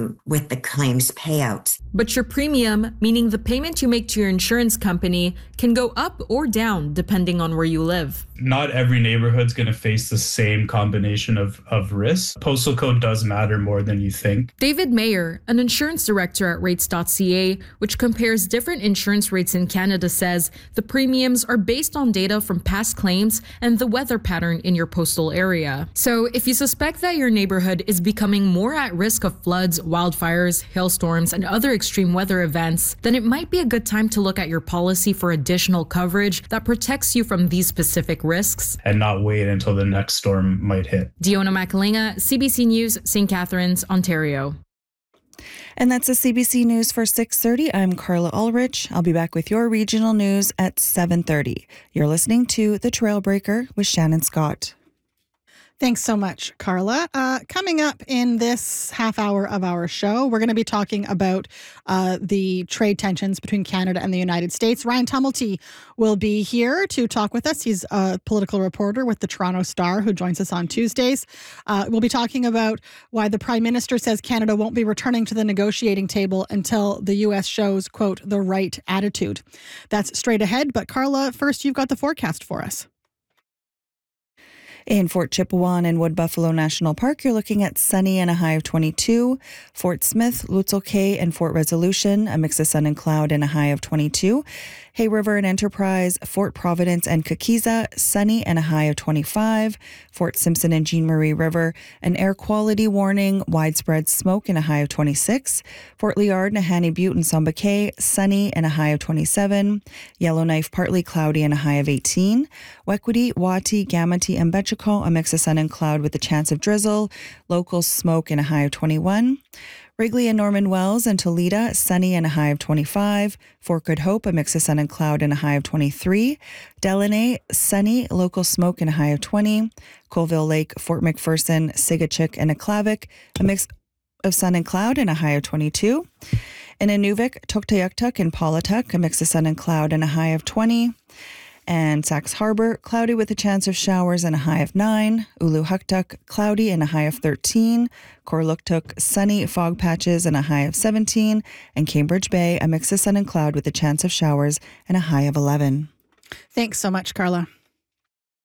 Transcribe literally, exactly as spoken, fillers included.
um, with the claims payout. But your premium, meaning the payment you make to your insurance company, can go up or down depending on where you live. Not every neighborhood's going to face the same combination of, of risks. Postal code does matter more than you think. David Mayer, an insurance director at rates dot c a, which compares different insurance rates in Canada, says the premiums are based on data from past claims and the weather pattern in your postal area. So if you suspect that your neighborhood is becoming more at risk of floods, wildfires, hailstorms, and other extreme weather events, then it might be a good time to look at your policy for additional coverage that protects you from these specific risks. And not wait until the next storm might hit. Diona Makalinga, C B C News, Saint Catharines, Ontario. And that's the C B C News for six thirty. I'm Carla Ulrich. I'll be back with your regional news at seven thirty. You're listening to The Trailbreaker with Shannon Scott. Thanks so much, Carla. Uh, coming up in this half hour of our show, we're going to be talking about uh, the trade tensions between Canada and the United States. Ryan Tumulty will be here to talk with us. He's a political reporter with the Toronto Star who joins us on Tuesdays. Uh, we'll be talking about why the Prime Minister says Canada won't be returning to the negotiating table until the U S shows, quote, the right attitude. That's straight ahead. But Carla, first, you've got the forecast for us. In Fort Chipewyan and Wood Buffalo National Park, you're looking at sunny and a high of twenty-two. Fort Smith, Lutzel Cay, and Fort Resolution, a mix of sun and cloud and a high of twenty-two. Hay River and Enterprise, Fort Providence and Kakiza, sunny and a high of twenty-five. Fort Simpson and Jean Marie River, an air quality warning, widespread smoke and a high of twenty-six. Fort Liard, Nahanni Butte and Samba Cay, sunny and a high of twenty-seven. Yellowknife, partly cloudy and a high of eighteen. Wequity, Wati, Gamity, and Betchiko, a mix of sun and cloud with a chance of drizzle. Local smoke and a high of twenty-one. Wrigley and Norman Wells and Toledo, sunny and a high of twenty-five. Fort Good Hope, a mix of sun and cloud and a high of twenty-three. Delaney, sunny, local smoke and a high of twenty. Colville Lake, Fort McPherson, Sigachik, and Aklavik, a mix of sun and cloud and a high of twenty-two. In Inuvik, Tuktoyaktuk and Paulatuk, a mix of sun and cloud and a high of twenty. And Sax Harbor, cloudy with a chance of showers and a high of nine. Uluhuktuk, cloudy and a high of thirteen. Korluktuk, sunny, fog patches and a high of seventeen. And Cambridge Bay, a mix of sun and cloud with a chance of showers and a high of eleven. Thanks so much, Carla.